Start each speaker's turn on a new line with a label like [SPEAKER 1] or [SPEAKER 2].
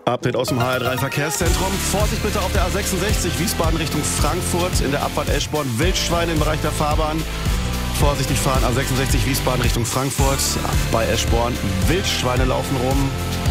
[SPEAKER 1] Update aus dem HR3 Verkehrszentrum. Vorsicht bitte auf der A66 Wiesbaden Richtung Frankfurt in der Abfahrt Eschborn. Wildschweine im Bereich der Fahrbahn. Vorsichtig fahren, A66 Wiesbaden Richtung Frankfurt. Bei Eschborn Wildschweine laufen rum.